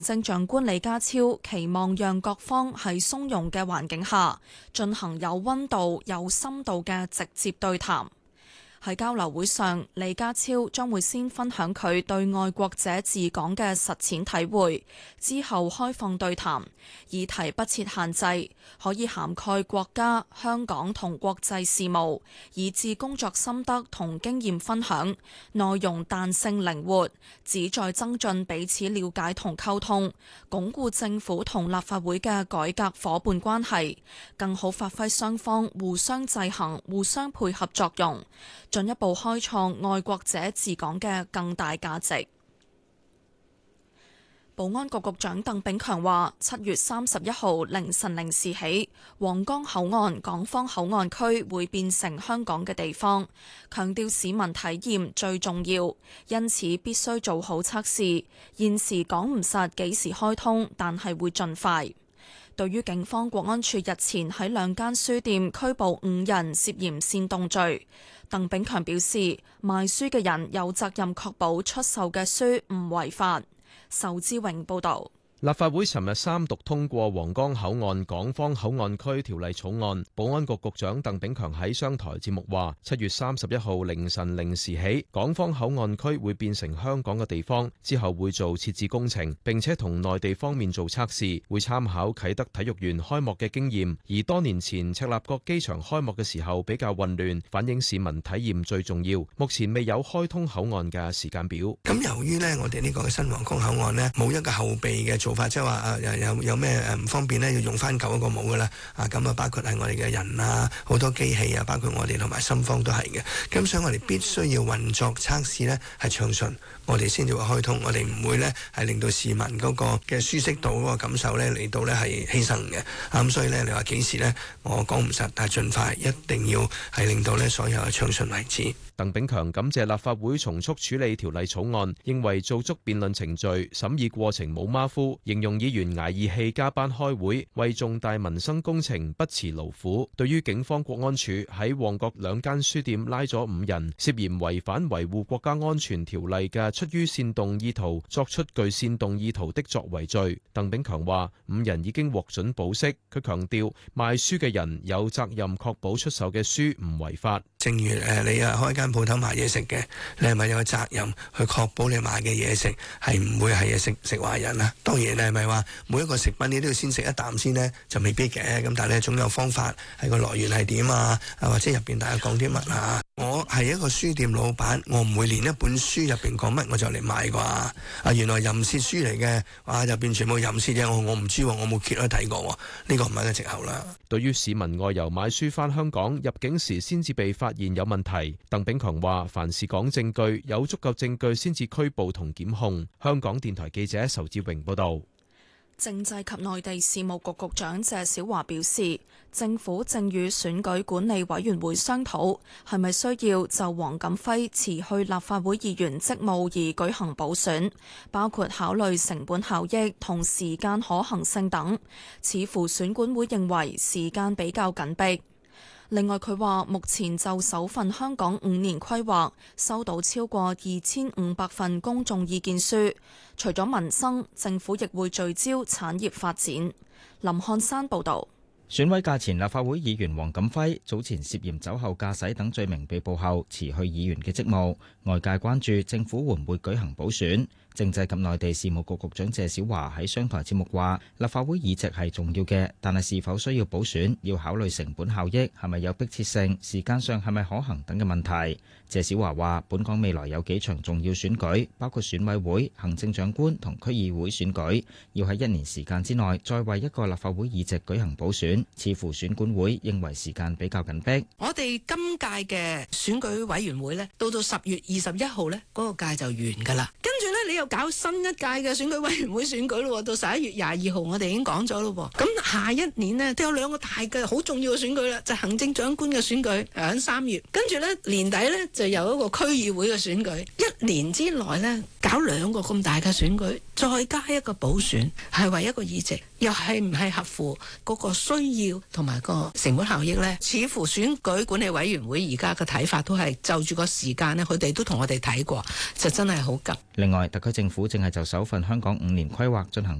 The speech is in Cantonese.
政長官李家超期望讓各方喺鬆容嘅環境下進行有溫度、有深度嘅直接對談。喺交流會上，李家超將會先分享佢對愛國者治港嘅實踐體會，之後開放對談，議題不設限制，可以涵蓋國家、香港同國際事務，以至工作心得同經驗分享，內容彈性靈活，旨在增進彼此了解同溝通，鞏固政府同立法會嘅改革夥伴關係，更好發揮雙方互相制衡、互相配合作用，進一步開創愛國者治港嘅更大價值。保安局局長鄧炳強話：7月31號凌晨0時起，皇崗口岸港方口岸區會變成香港嘅地方，強調市民體驗最重要，因此必須做好測試。現時講唔實幾時開通，但係會盡快。對於警方國安處日前喺2間書店拘捕5人涉嫌煽動罪，鄧炳強表示，賣書嘅人有責任確保出售嘅書唔違法。仇志榮報導。 立法會尋日3讀通過皇崗口岸港方口岸區條例草案。保安局局長鄧炳強喺商台節目話：7月31號凌晨0時起，港方口岸區會變成香港嘅地方，之後會做設置工程，並且同內地方面做測試，會參考啟德體育園開幕嘅經驗。而多年前赤鱲角機場開幕嘅時候比較混亂，反映市民體驗最重要。目前未有開通口岸嘅時間表。 咁由於呢，我哋呢個新皇崗口岸呢，冇一個後備嘅做法，即係話有咩唔方便呢？要用翻舊一個冇噶啦。咁啊包括係我哋嘅人啊，好多機器啊，包括我哋同埋深方都係嘅。咁所以我哋必須要運作測試呢係暢順，我哋先至會開通。我哋唔會呢係令到市民嗰個嘅舒適度嗰個感受呢嚟到呢係犧牲嘅。咁所以呢，你話幾時呢？我講唔實，但係盡快一定要係令到呢所有嘅暢順為止。 鄧炳強感謝立法會從速處理條例草案，認為做足辯論程序，審議過程冇馬虎，形容議員捱義氣加班開會，為重大民生工程不辭勞苦。對於警方國安處喺旺角2間書店拉咗5人，涉嫌違反維護國家安全條例嘅出於煽動意圖作出具煽動意圖的作為罪，鄧炳強話5人已經獲准保釋。佢強調賣書嘅人有責任確保出售嘅書唔違法。 正如你開間鋪頭賣嘢食嘅，你係咪有責任去確保你賣嘅嘢食係唔會係食壞人啊？當然你係咪話每一個食品你都要先食一啖先呢？就未必嘅。咁但係咧總有方法，係個來源係點啊？或者入邊大家講啲乜啊？我係一個書店老闆，我唔會連一本書入邊講乜我就嚟買啩。原來淫褻書嚟嘅，入邊全部淫褻嘅，我唔知，我冇揭開睇過，呢個唔係個藉口啦。 對於市民外遊買書返香港入境時先至被發現有問題，鄧炳強話：凡事講證據，有足夠證據先至拘捕同檢控。香港電台記者仇志榮報導。 政制及內地事務局局長謝小華表示，政府正與選舉管理委員會商討，係咪需要就黃錦輝辭去立法會議員職務而舉行補選，包括考慮成本效益同時間可行性等。似乎選管會認為時間比較緊迫。另外，佢話目前就首份香港5年規劃收到超過2500份公眾意見書，除咗民生，政府亦會聚焦產業發展。林漢山報導。 選委界前立法會議員黃錦輝早前涉嫌酒後駕駛等罪名被捕後辭去議員嘅職務，外界關注政府會唔會舉行補選。政制及內地事務局局長謝小華喺商台節目話：立法會議席係重要嘅，但係是否需要補選，要考慮成本效益，係咪有迫切性，時間上係咪可行等嘅問題。謝小華話：本港未來有幾場重要選舉，包括選委會、行政長官同區議會選舉，要喺1年時間之內再為一個立法會議席舉行補選，似乎選管會認為時間比較緊迫。 我哋今屆嘅選舉委員會呢，到10月21號呢，嗰個屆就完㗎啦。跟住呢，你又搞新一屆嘅選舉委員會選舉咯，到11月22號我哋已經講咗咯。咁下一年呢，都有2個大嘅好重要嘅選舉啦，就係行政長官嘅選舉喺3月，跟住呢，年底呢，就有一個區議會嘅選舉。1年之內呢，搞2個咁大嘅選舉，再加一個補選，係為一個議席，又係唔係合乎嗰個需要同埋個成本效益呢？似乎選舉管理委員會而家嘅睇法都係就住個時間呢，佢哋都同我哋睇過，就真係好急。 另外，特區政府正係就首份香港5年規劃進行